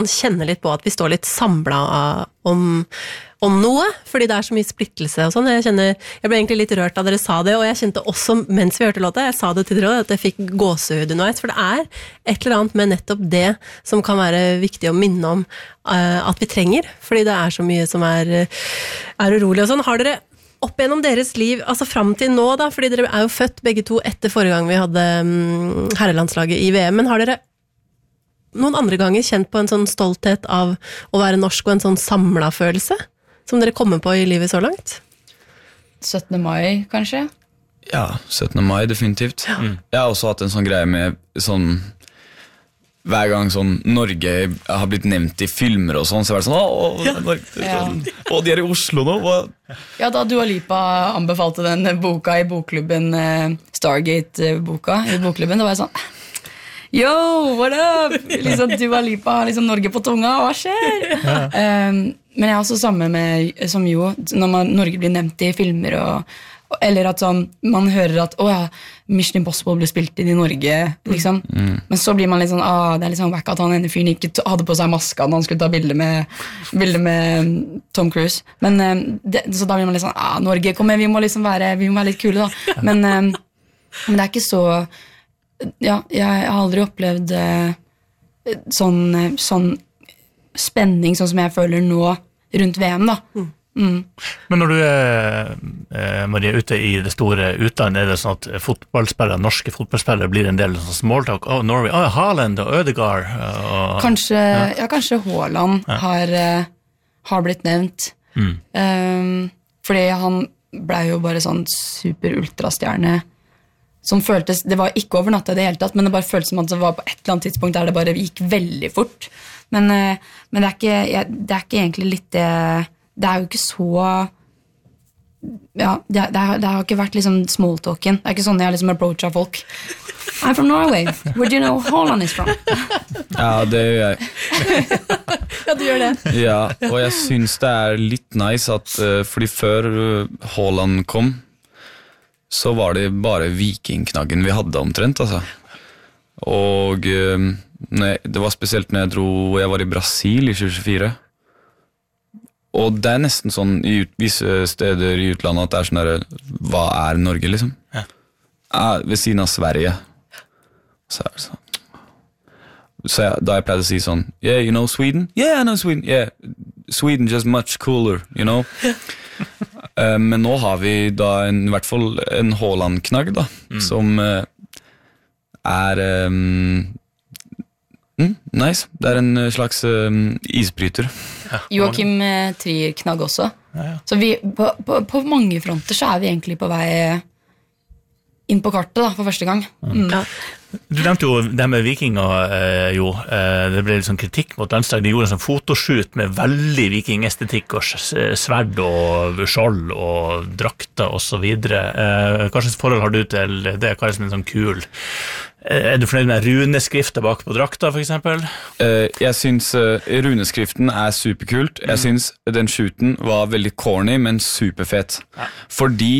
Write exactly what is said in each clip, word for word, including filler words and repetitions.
kjenner litt på at vi står litt samlet om, om noe, fordi det er så mye splittelse og sånn. Jeg kjenner, jeg ble egentlig litt rørt da dere sa det, og jeg kjente også, mens vi hørte låta, jeg sa det til dere også, at jeg fikk gåsehud underveis, for det er et eller annet med nettopp det som kan være viktig å minne om uh, at vi trenger, fordi det er så mye som er, er urolig og sånn. Har dere opp gjennom deres liv, altså frem til nå da, fordi dere er jo født begge to etter forrige gang vi hadde um, herrelandslaget i V M, men har dere noen andre ganger kjent på en sånn stolthet av å være norsk og en sånn samlet følelse som dere kommer på i livet så langt? syttende mai, kanskje? Ja, syttende mai, definitivt. Ja. Mm. Jeg har også hatt en sånn greie med sånn hver gang sånn Norge har blitt nevnt i filmer og sånn, så er det sånn, åh, ja. Norge, sånn, åh, de er i Oslo nå. Hva? Ja, da Dua Lipa anbefalte den boka i bokklubben, Stargate-boka i bokklubben, da var jeg sånn, yo, what up? Liksom, Dua Lipa har liksom Norge på tunga, hva skjer? Ja. Um, men jeg er også sammen med, som jo, når man, Norge blir nevnt i filmer, og, eller at sånn, man hører at, åh ja, Mission Impossible ble spilt inn i Norge, liksom. Mm. Men så blir man litt sånn, ah, det er litt sånn wack at han ene fyren ikke hadde på seg maska når han skulle ta bilder med, bilder med Tom Cruise. Men um, det, så da blir man litt sånn, ah, Norge, kom med, vi må liksom være, vi må være litt kule da. Men, um, men det er ikke så... Ja, jeg har aldri opplevd eh, sånn, sånn spenning sånn som jeg føler nå rundt V M da. Mm. Mm. Men når du er eh, Marie, ute i det store utlandet, er det sånn at fotballspillere, norske fotballspillere blir en del sånn smalltalk, oh, Norway, oh, Haaland og Ødegaard og, kanskje, ja. Ja, kanskje Haaland ja. har, uh, har blitt nevnt mm. um, fordi han ble jo bare sånn super ultrastjerne som føltes, det var ikke over natta i det hele tatt, men det bare føltes som at det var på et eller annet tidspunkt der det bare gikk veldig fort. Men, men det, er ikke, jeg, det er ikke egentlig litt det, det er jo ikke så, ja, det, det, har, det har ikke vært liksom smalltalken, det er ikke sånn jeg liksom approacher folk. I'm from Norway, where do you know Haaland is from? Ja, det gjør jeg. Ja, du gjør det. Ja, og jeg synes det er litt nice at, uh, fordi før uh, Haaland kom, så var det bare vikingknaggen vi hadde omtrent, altså. Og um, nei, det var spesielt når jeg dro, jeg var i Brasil i tjue tjuefire. Og det er nesten sånn i ut, visse steder i utlandet at det er sånn der, hva er Norge liksom? Ja. Ah, ved siden av Sverige. Så er det sånn. Så jeg, da jeg pleide å si sånn, yeah, you know Sweden? Yeah, I know Sweden. Yeah, Sweden just much cooler, you know? uh, men nå har vi da en, i hvert fall en Haaland-knagg da, mm. som uh, er um, mm, nice. Det er en slags um, isbryter. Ja, Joachim uh, Trier-knagg også. Ja, ja. Så vi, på, på, på mange fronter så er vi egentlig på vei inn på kartet da, for første gang. Mm. Ja. Du nevnte jo det med vikinger, eh, jo. Eh, det ble litt sånn kritikk mot landslaget. De gjorde en sånn fotoshoot med veldig vikingestetikk og sverd og skjold og drakter og så videre. Eh, hva slags forhold har du til det? Hva er det som en sånn kul? Eh, er du fornøyd med runeskriftet bak på drakta, for eksempel? Eh, jeg synes uh, runeskriften er superkult. Jeg mm. synes den shooten var veldig corny, men superfett. Ja. Fordi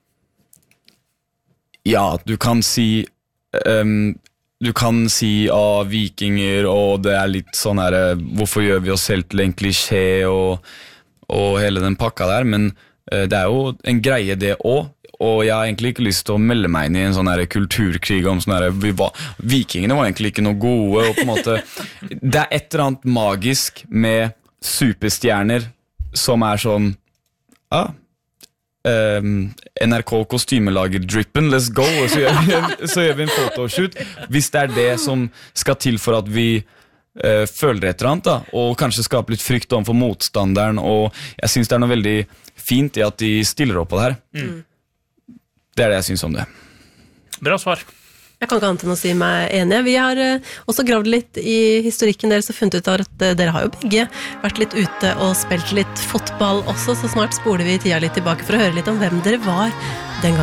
ja, du kan si um, du kan si av ah, vikinger, og det er litt sånn her, hvorfor gjør vi oss helt til en klisjé og, og hele den pakka der, men uh, det er jo en greie det også, og jeg har egentlig ikke lyst til å melde meg inn i en sånn her kulturkrig om sånn her, vi var, vikingene var egentlig ikke noe gode, og på en måte, det er et eller annet magisk med superstjerner som er sånn, ja, ah, Um, N R K kostymelager drippen, let's go, og så gjør, vi, så gjør vi en fotoshoot hvis det er det som skal til for at vi uh, føler et eller annet da, og kanskje skape litt frykt om for motstanderen, og jeg synes det er noe veldig fint i at de stiller opp på det her. Mm. Det er det jeg synes om det. Bra svar. Jeg kan ikke annet enn å si meg enig. Vi har også gravd litt i historikken deres og funnet ut av at dere har jo begge vært litt ute og spilt litt fotball også, så snart spoler vi tida litt tilbake for å høre litt om hvem dere var den gangen.